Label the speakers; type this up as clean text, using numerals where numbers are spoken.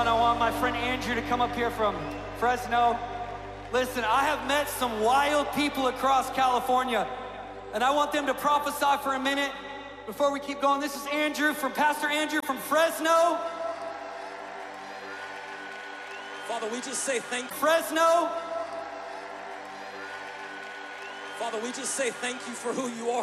Speaker 1: I want my friend Andrew to come up here from Fresno. Listen, I have met some wild people across California, and I want them to prophesy for a minute before we keep going. This is Andrew Pastor Andrew from Fresno.
Speaker 2: Father, we just say thank you.
Speaker 1: Fresno.
Speaker 2: Father, we just say thank you for who you are.